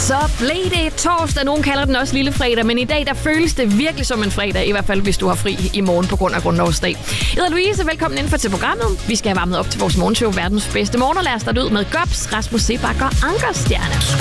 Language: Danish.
Så blev det torsdag. Nogen kalder den også lille fredag, men i dag der føles det virkelig som en fredag, i hvert fald hvis du har fri i morgen på grund af grundlovsdag. Jeg hedder Louise, velkommen indenfor til programmet. Vi skal have varmet op til vores morgenshow, verdens bedste morgen, og lad os starte ud med Gobs, Rasmus Seebach og Ankerstjerne.